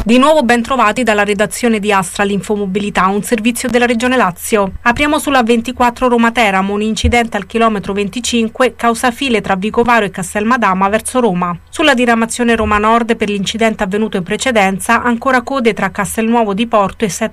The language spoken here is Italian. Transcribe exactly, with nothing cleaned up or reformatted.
Di nuovo ben trovati dalla redazione di Astra l'Infomobilità, un servizio della Regione Lazio. Apriamo sulla ventiquattro Roma-Teramo, un incidente al chilometro venticinque causa file tra Vicovaro e Castelmadama verso Roma. Sulla diramazione Roma Nord, per l'incidente avvenuto in precedenza, ancora code tra Castelnuovo di Porto e Sette